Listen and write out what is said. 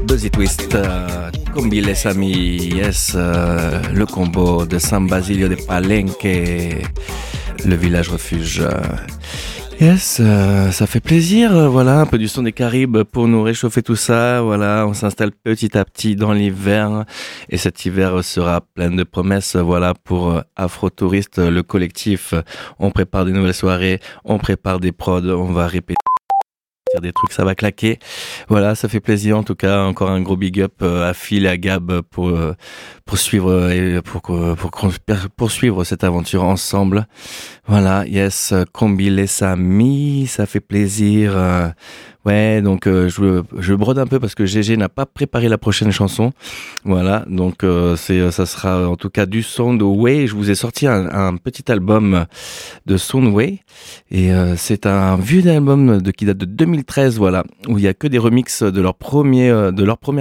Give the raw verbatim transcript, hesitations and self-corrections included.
Buzzy Twist, euh, Combi les amis, yes, euh, le combo de San Basilio de Palenque, le village refuge. Euh, yes, euh, ça fait plaisir, euh, voilà, un peu du son des Caraïbes pour nous réchauffer tout ça, voilà, on s'installe petit à petit dans l'hiver, et cet hiver sera plein de promesses, voilà, pour Afro Touriste, le collectif, on prépare des nouvelles soirées, on prépare des prods, on va répéter des trucs, ça va claquer. Voilà, ça fait plaisir en tout cas. Encore un gros big up à Phil et à Gab pour poursuivre et pour pour poursuivre cette aventure ensemble. Voilà, yes, Combi les amis, ça fait plaisir. Ouais, donc euh, je je brode un peu parce que G G n'a pas préparé la prochaine chanson. Voilà, donc euh, c'est ça sera en tout cas du Soundway. Je vous ai sorti un, un petit album de Soundway et euh, c'est un vieux album de qui date de deux mille treize, voilà, où il y a que des remixes de leur premier de leur première